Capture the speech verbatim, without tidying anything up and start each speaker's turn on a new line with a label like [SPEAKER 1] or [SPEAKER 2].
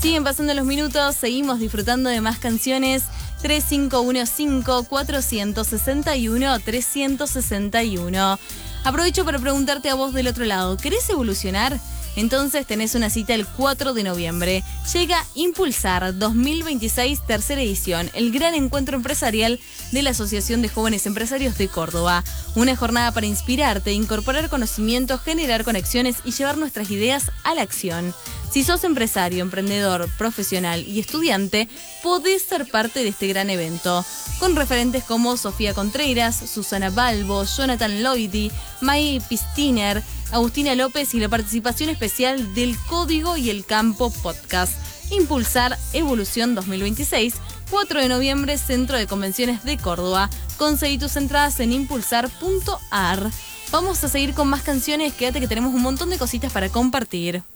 [SPEAKER 1] Siguen pasando los minutos, seguimos disfrutando de más canciones. tres cinco uno cinco, cuatro seis uno, tres seis uno. Aprovecho para preguntarte a vos del otro lado, ¿querés evolucionar? Entonces tenés una cita el cuatro de noviembre. Llega Impulsar dos mil veintiséis, tercera edición, el gran encuentro empresarial de la Asociación de Jóvenes Empresarios de Córdoba. Una jornada para inspirarte, incorporar conocimientos, generar conexiones y llevar nuestras ideas a la acción. Si sos empresario, emprendedor, profesional y estudiante, podés ser parte de este gran evento. Con referentes como Sofía Contreras, Susana Balbo, Jonathan Loidy, May Pistiner, Agustina López y la participación especial del Código y el Campo Podcast. Impulsar Evolución dos mil veintiséis, cuatro de noviembre, Centro de Convenciones de Córdoba. Conseguí tus entradas en impulsar punto a r. Vamos a seguir con más canciones, quédate que tenemos un montón de cositas para compartir.